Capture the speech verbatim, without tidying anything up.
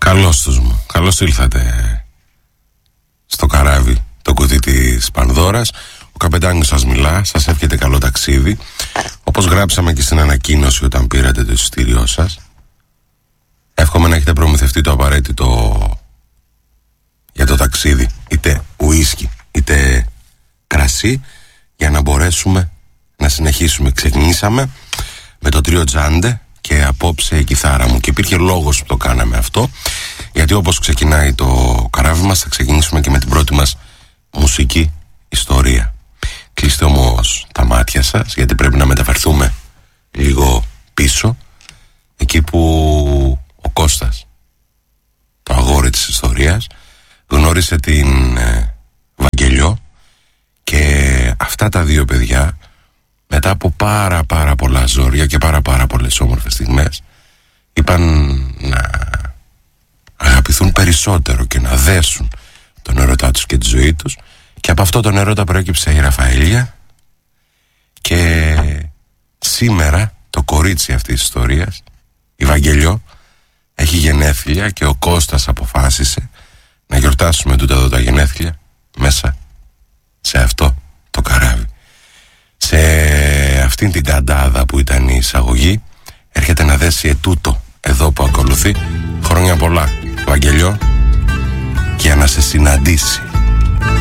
Καλώς τους μου. Καλώς ήλθατε στο καράβι, το κουτί της Πανδώρας. Ο καπετάνιος σας μιλά, σας εύχεται καλό ταξίδι. Όπως γράψαμε και στην ανακοίνωση όταν πήρατε το εισιτήριό σας, εύχομαι να έχετε προμηθευτεί το απαραίτητο για το ταξίδι, είτε ουίσκι είτε κρασί, για να μπορέσουμε να συνεχίσουμε. Ξεκινήσαμε με το τρίο Τζάντε και απόψε η κιθάρα μου, και υπήρχε λόγος που το κάναμε αυτό, γιατί όπως ξεκινάει το καράβι μας, θα ξεκινήσουμε και με την πρώτη μας μουσική ιστορία. Κλείστε όμως τα μάτια σας, γιατί πρέπει να μεταφερθούμε λίγο πίσω, εκεί που ο Κώστας, το αγόρι της ιστορίας, γνώρισε την ε, Βαγγελιό, και αυτά τα δύο παιδιά, μετά από πάρα πάρα πολλά ζόρια και πάρα πάρα πολλές όμορφες στιγμές, είπαν να αγαπηθούν περισσότερο και να δέσουν τον έρωτά τους και τη ζωή τους, και από αυτό τον έρωτα προέκυψε η Ραφαήλια, και σήμερα το κορίτσι αυτής της ιστορίας, η Βαγγελιό, έχει γενέθλια, και ο Κώστας αποφάσισε να γιορτάσουμε τούτα εδώ τα γενέθλια μέσα σε αυτό το καράβι. Σε αυτήν την καντάδα που ήταν η εισαγωγή, έρχεται να δέσει ετούτο εδώ που ακολουθεί. Χρόνια πολλά, Βαγγελιό, για να σε συναντήσει.